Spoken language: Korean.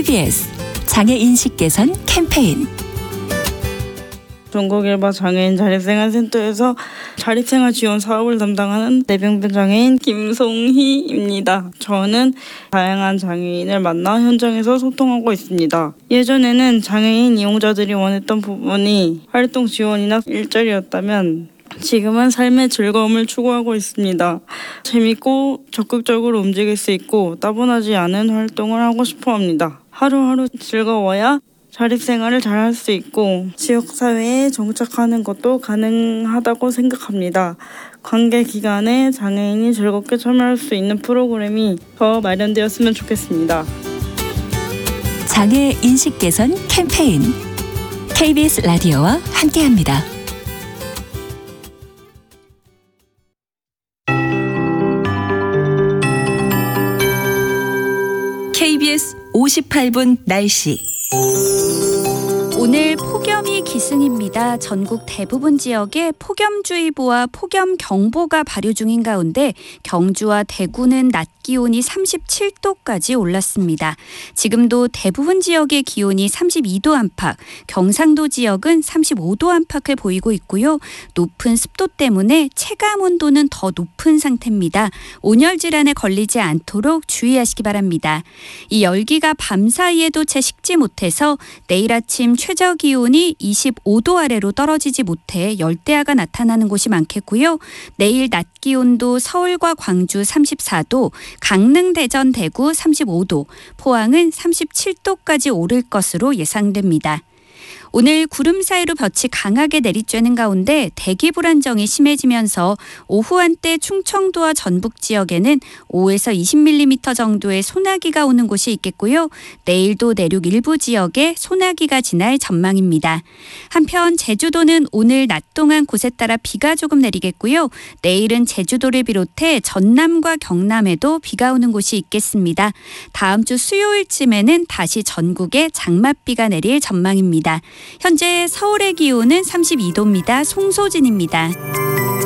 KBS 장애인식 개선 캠페인. 전국일바 장애인 자립생활센터에서 자립생활 지원 사업을 담당하는 뇌병변 장애인 김송희입니다. 저는 다양한 장애인을 만나 현장에서 소통하고 있습니다. 예전에는 장애인 이용자들이 원했던 부분이 활동 지원이나 일자리였다면 지금은 삶의 즐거움을 추구하고 있습니다. 재밌고 적극적으로 움직일 수 있고 따분하지 않은 활동을 하고 싶어 합니다. 하루하루 즐거워야 자립생활을 잘할 수 있고 지역사회에 정착하는 것도 가능하다고 생각합니다. 관계 기간에 장애인이 즐겁게 참여할 수 있는 프로그램이 더 마련되었으면 좋겠습니다. 장애인식 개선 캠페인. KBS 라디오와 함께합니다. KBS 58분 날씨. 오늘 폭염이 기승입니다. 전국 대부분 지역에 폭염주의보와 폭염경보가 발효 중인 가운데 경주와 대구는 낮 기온이 37도까지 올랐습니다. 지금도 대부분 지역의 기온이 32도 안팎, 경상도 지역은 35도 안팎을 보이고 있고요. 높은 습도 때문에 체감 온도는 더 높은 상태입니다. 온열 질환에 걸리지 않도록 주의하시기 바랍니다. 이 열기가 밤 사이에도 채 식지 못해서 내일 아침 최저 기온이 25도 아래로 떨어지지 못해 열대야가 나타나는 곳이 많겠고요. 내일 낮 기온도 서울과 광주 34도, 강릉, 대전, 대구 35도, 포항은 37도까지 오를 것으로 예상됩니다. 오늘 구름 사이로 볕이 강하게 내리쬐는 가운데 대기 불안정이 심해지면서 오후 한때 충청도와 전북 지역에는 5에서 20mm 정도의 소나기가 오는 곳이 있겠고요. 내일도 내륙 일부 지역에 소나기가 지날 전망입니다. 한편 제주도는 오늘 낮 동안 곳에 따라 비가 조금 내리겠고요. 내일은 제주도를 비롯해 전남과 경남에도 비가 오는 곳이 있겠습니다. 다음 주 수요일쯤에는 다시 전국에 장맛비가 내릴 전망입니다. 현재 서울의 기온은 32도입니다. 송소진입니다.